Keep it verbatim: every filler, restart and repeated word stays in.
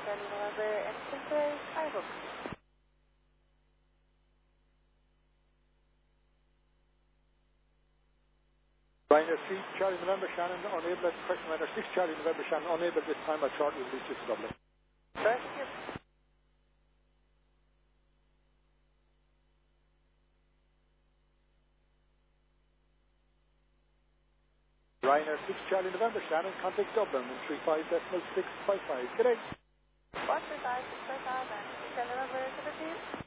Charlie November and Center, I book. Ryanair three Charlie November Shannon, unable at question Ryanair six Charlie November Shannon, unable this time at short will reach to Dublin. Thank you. Ryanair six Charlie November Shannon, contact Dublin in three five decimal six five five. Good day. one three five six five five and Charlie November seventeen.